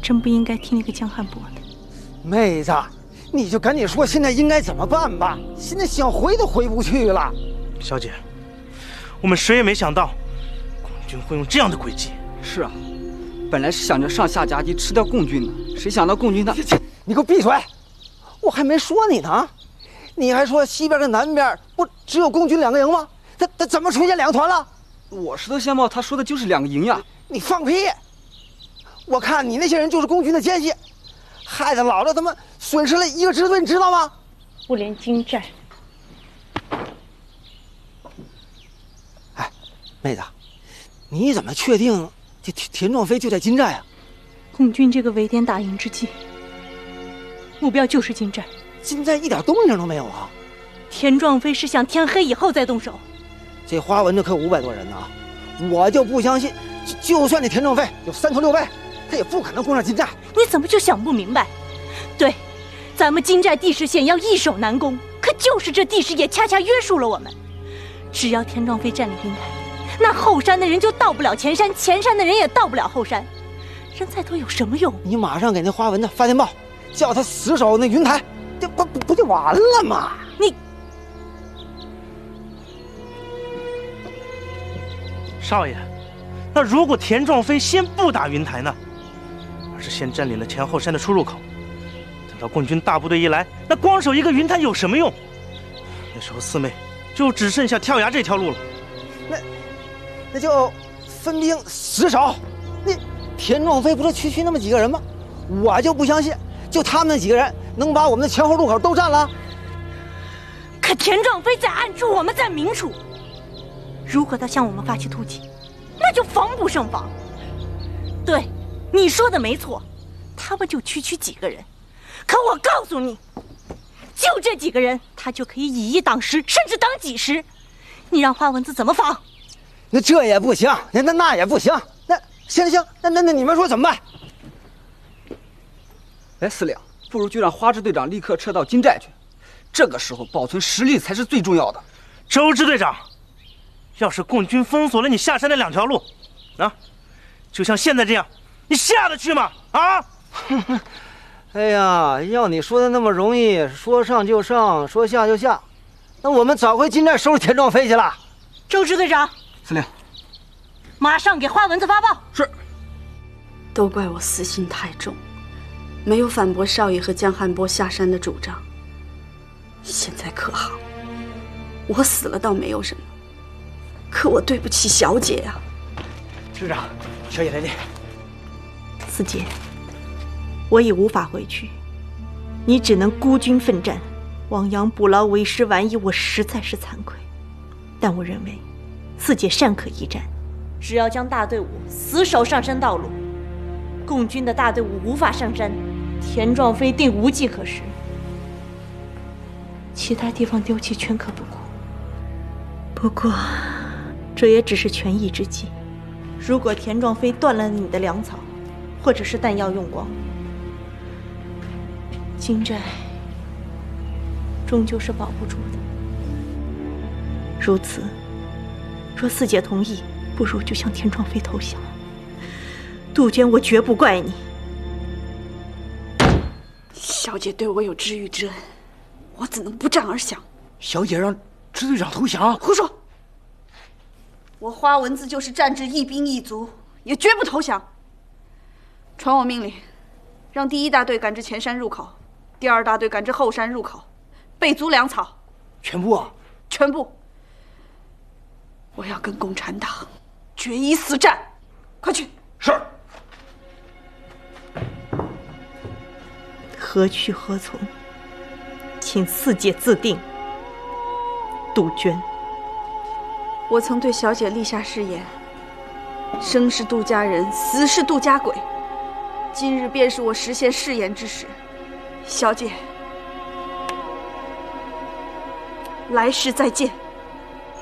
真不应该听那个江汉伯的。 妹子，你就赶紧说现在应该怎么办吧，现在想回都回不去了。 小姐，我们谁也没想到，共军会用这样的诡计。 是啊，本来是想着上下夹击吃掉共军的，谁想到共军他…… 你给我闭嘴！我还没说你呢，你还说西边跟南边不只有共军2个营吗？他怎么出现2个团了？ 我石头线报他说的就是2个营呀！ 你放屁！我看你那些人就是共军的奸细，害得老子他妈损失了1个支队，你知道吗？ 不连金寨。 哎，妹子，你怎么确定这田壮飞就在金寨啊？ 共军这个围点打营之计，目标就是金寨。 金寨一点动静都没有啊！ 田壮飞是想天黑以后再动手。 这花纹的可500多人呢，我就不相信，就算这田壮飞有3头6臂，他也不可能攻上金寨。 你怎么就想不明白？对，咱们金寨地势线要易守难攻，可就是这地势也恰恰约束了我们。只要田壮飞占领云台，那后山的人就到不了前山，前山的人也到不了后山。人再多有什么用？ 你马上给那花纹的发电报，叫他死守那云台，这不就完了吗？ 你少爷，那如果田壮飞先不打云台呢？而是先占领了前后山的出入口，等到共军大部队一来，那光守一个云台有什么用？那时候四妹就只剩下跳崖这条路了。 那就分兵死守。那田壮飞不是区那么几个人吗？我就不相信，就他们那几个人能把我们的前后路口都占了。 可田壮飞在暗处，我们在明处。如果他向我们发起突击，那就防不胜防。对，你说的没错，他们就区几个人，可我告诉你，就这几个人，他就可以以1挡10，甚至挡几十。你让花蚊子怎么防？ 那这也不行，那也不行。那行，那你们说怎么办？ 哎，司令，不如就让花支队长立刻撤到金寨去。这个时候保存实力才是最重要的。 周支队长，要是共军封锁了你下山的2条路，就像现在这样，你下得去吗？啊！ 哎呀，要你说的那么容易，说上就上，说下就下，那我们早回金寨收拾田壮飞去了。 周支队长， 司令， 马上给花蚊子发报。 是。 都怪我私心太重，没有反驳少爷和江汉波下山的主张。现在可好，我死了倒没有什么，可我对不起小姐呀。 师长，小姐来电。 四姐，我已无法回去，你只能孤军奋战，亡羊补牢，为时晚矣。我实在是惭愧，但我认为四姐善可一战，只要将大队伍死守上山道路，共军的大队伍无法上山，田壮飞定无计可施。其他地方丢弃全可不顾，不过这也只是权宜之计。如果田壮飞断了你的粮草，或者是弹药用光，金寨终究是保不住的。如此，若四姐同意，不如就向田壮飞投降。杜鹃，我绝不怪你。 小姐对我有知遇之恩，我怎能不战而降？ 小姐让支队长投降？ 胡说！我花蚊子就是战至一兵一卒，也绝不投降。传我命令，让第1大队赶至前山入口，第2大队赶至后山入口，备足粮草。 全部啊？ 全部。我要跟共产党决一死战，快去！ 是。 何去何从，请四姐自定。杜鹃， 我曾对小姐立下誓言：生是杜家人，死是杜家鬼。今日便是我实现誓言之时，小姐，来世再见。